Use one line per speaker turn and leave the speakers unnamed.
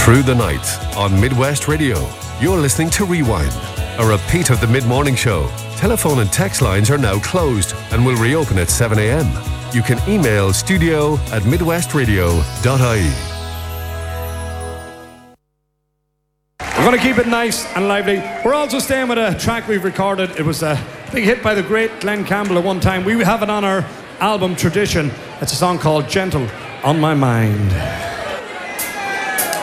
Through the night on Midwest Radio, you're listening to Rewind, a repeat of the mid-morning show. Telephone and text lines are now closed and will reopen at 7 a.m. You can email studio@midwestradio.ie.
We're going to keep it nice and lively. We're also staying with a track we've recorded. It was a big hit by the great Glenn Campbell at one time. We have it on our album Tradition. It's a song called Gentle on My Mind.